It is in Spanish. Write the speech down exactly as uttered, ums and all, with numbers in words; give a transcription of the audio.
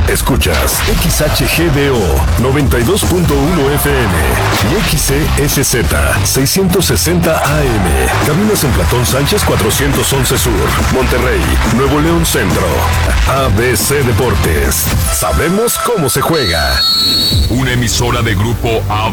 Escuchas X H G D O noventa y dos punto uno F M y X C S Z seiscientos sesenta A M. Cabinas en Platón Sánchez cuatrocientos once Sur, Monterrey, Nuevo León Centro. A B C Deportes. Sabemos cómo se juega. Una emisora de Grupo A